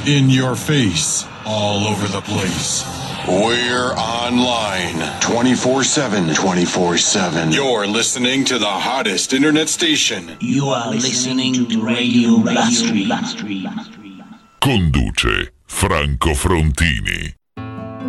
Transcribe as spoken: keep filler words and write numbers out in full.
in your face, all over the place. We're online twenty-four seven, twenty-four seven. You're listening to the hottest internet station. You are listening to Radio Blastri. Conduce Franco Frontini.